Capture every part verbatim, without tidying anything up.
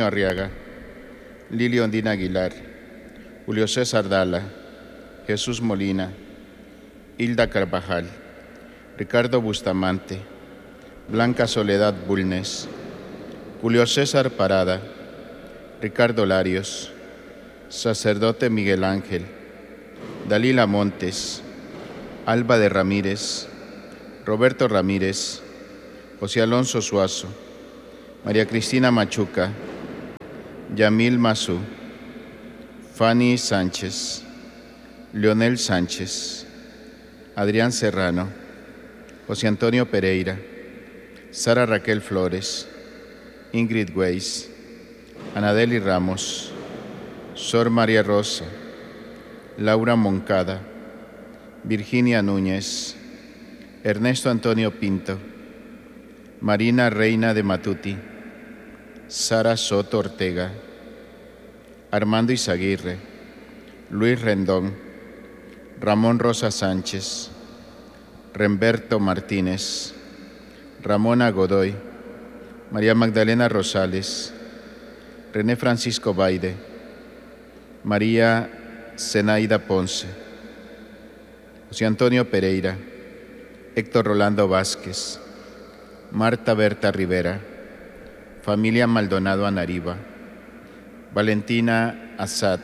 Arriaga, Lili Ondina Aguilar, Julio César Dala, Jesús Molina, Hilda Carvajal, Ricardo Bustamante, Blanca Soledad Bulnes, Julio César Parada, Ricardo Larios, Sacerdote Miguel Ángel, Dalila Montes, Alba de Ramírez, Roberto Ramírez, José Alonso Suazo, María Cristina Machuca, Yamil Mazú, Fanny Sánchez, Leonel Sánchez, Adrián Serrano, José Antonio Pereira, Sara Raquel Flores, Ingrid Weiss, Anadeli Ramos, Sor María Rosa, Laura Moncada, Virginia Núñez, Ernesto Antonio Pinto, Marina Reina de Matuti, Sara Soto Ortega, Armando Izaguirre, Luis Rendón, Ramón Rosa Sánchez, Remberto Martínez, Ramona Godoy, María Magdalena Rosales, René Francisco Baide, María Zenaida Ponce, José Antonio Pereira, Héctor Rolando Vázquez, Marta Berta Rivera, familia Maldonado Anariba, Valentina Azad,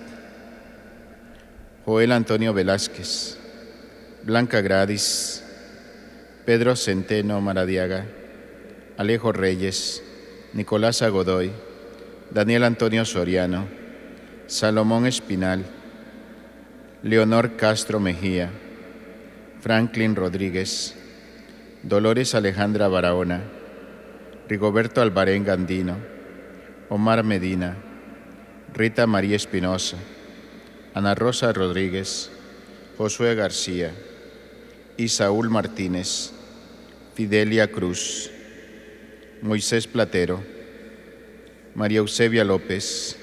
Joel Antonio Velázquez, Blanca Gradis, Pedro Centeno Maradiaga, Alejo Reyes, Nicolás Godoy, Daniel Antonio Soriano, Salomón Espinal, Leonor Castro Mejía, Franklin Rodríguez, Dolores Alejandra Barahona, Rigoberto Albarén Gandino, Omar Medina, Rita María Espinosa, Ana Rosa Rodríguez, Josué García, Isaúl Martínez, Fidelia Cruz, Moisés Platero, María Eusebia López,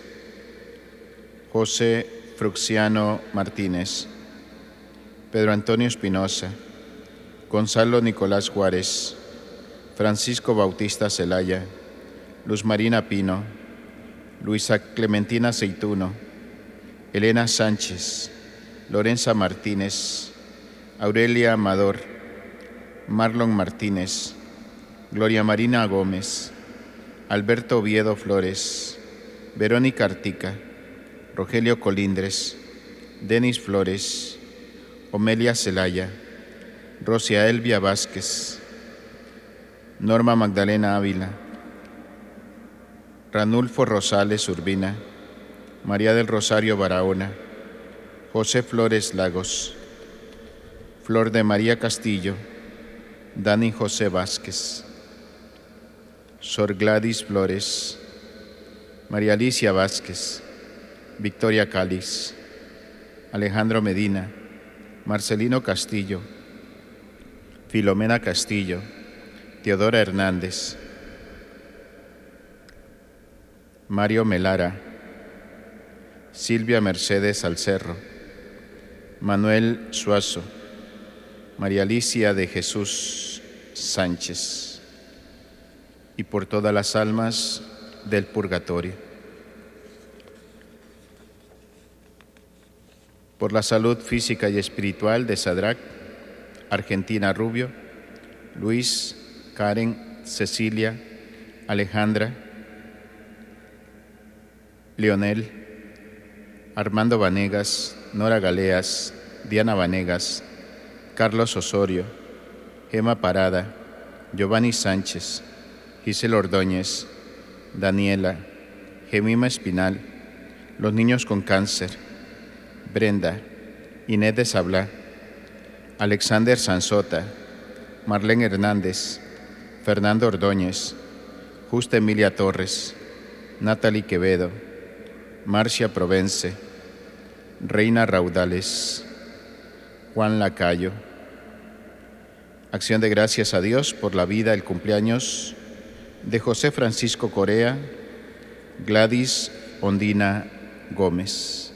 José Fruxiano Martínez, Pedro Antonio Espinosa, Gonzalo Nicolás Juárez, Francisco Bautista Zelaya, Luz Marina Pino, Luisa Clementina Aceituno, Elena Sánchez, Lorenza Martínez, Aurelia Amador, Marlon Martínez, Gloria Marina Gómez, Alberto Oviedo Flores, Verónica Artica, Rogelio Colindres, Denis Flores, Omelia Zelaya, Rosia Elvia Vázquez, Norma Magdalena Ávila, Ranulfo Rosales Urbina, María del Rosario Barahona, José Flores Lagos, Flor de María Castillo, Dani José Vázquez, Sor Gladys Flores, María Alicia Vázquez, Victoria Cáliz, Alejandro Medina, Marcelino Castillo, Filomena Castillo, Teodora Hernández, Mario Melara, Silvia Mercedes Alcerro, Manuel Suazo, María Alicia de Jesús Sánchez, y por todas las almas del purgatorio. Por la salud física y espiritual de Sadrac, Argentina Rubio, Luis, Karen, Cecilia, Alejandra, Leonel, Armando Vanegas, Nora Galeas, Diana Vanegas, Carlos Osorio, Gema Parada, Giovanni Sánchez, Gisela Ordóñez, Daniela, Gemima Espinal, los niños con cáncer, Brenda, Inés de Sablá, Alexander Sansota, Marlene Hernández, Fernando Ordóñez, Justa Emilia Torres, Natalie Quevedo, Marcia Provence, Reina Raudales, Juan Lacayo. Acción de gracias a Dios por la vida, el cumpleaños de José Francisco Corea, Gladys Ondina Gómez.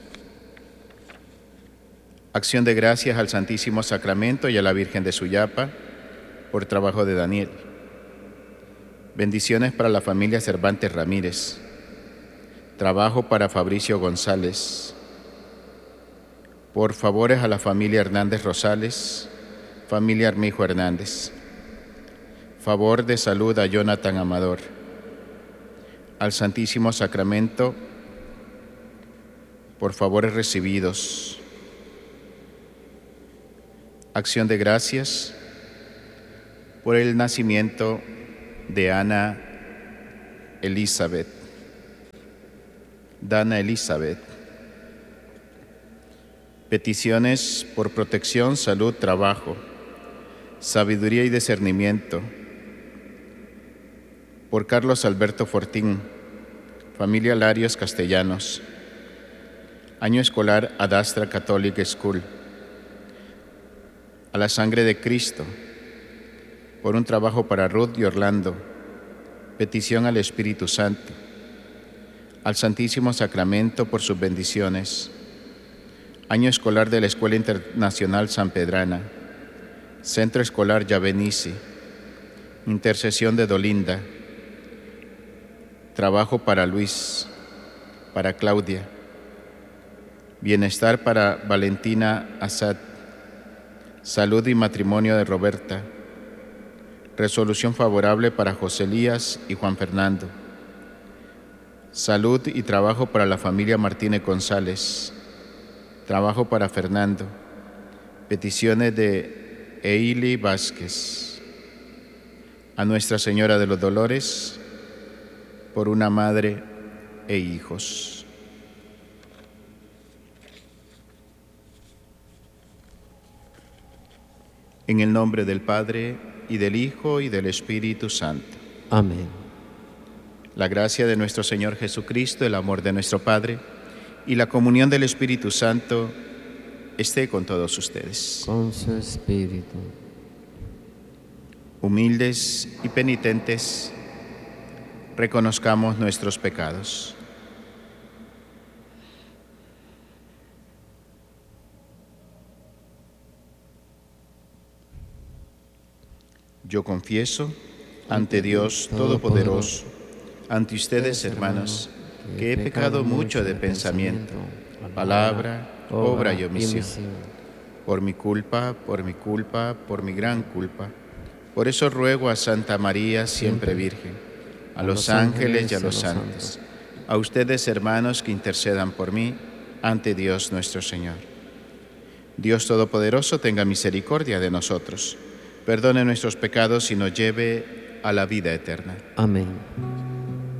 Acción de gracias al Santísimo Sacramento y a la Virgen de Suyapa por trabajo de Daniel. Bendiciones para la familia Cervantes Ramírez, Trabajo para Fabricio González. Por favores a la familia Hernández Rosales, familia Armijo Hernández. Favor de salud a Jonathan Amador. Al Santísimo Sacramento, por favores recibidos. Acción de gracias por el nacimiento de Ana Elizabeth. Dana Elizabeth. Peticiones por protección, salud, trabajo, sabiduría y discernimiento. Por Carlos Alberto Fortín, familia Larios Castellanos. Año escolar Adastra Catholic School. A la sangre de Cristo, por un trabajo para Ruth y Orlando. Petición al Espíritu Santo. Al Santísimo Sacramento por sus bendiciones. Año escolar de la Escuela Internacional San Pedrana. Centro Escolar Yavenici. Intercesión de Dolinda. Trabajo para Luis, para Claudia. Bienestar para Valentina Assad. Salud y matrimonio de Roberta. Resolución favorable para José Elías y Juan Fernando. Salud y trabajo para la familia Martínez González. Trabajo para Fernando. Peticiones de Eili Vázquez. A Nuestra Señora de los Dolores, por una madre e hijos. En el nombre del Padre, y del Hijo, y del Espíritu Santo. Amén. La gracia de nuestro Señor Jesucristo, el amor de nuestro Padre, y la comunión del Espíritu Santo esté con todos ustedes. Con su espíritu. Humildes y penitentes, reconozcamos nuestros pecados. Yo confieso ante Dios Todopoderoso, ante ustedes, hermanos, que he pecado mucho de pensamiento, palabra, obra y omisión. Por mi culpa, por mi culpa, por mi gran culpa. Por eso ruego a Santa María, siempre Virgen, a los ángeles y a los santos, a ustedes, hermanos, que intercedan por mí ante Dios nuestro Señor. Dios Todopoderoso tenga misericordia de nosotros, perdone nuestros pecados y nos lleve a la vida eterna. Amén.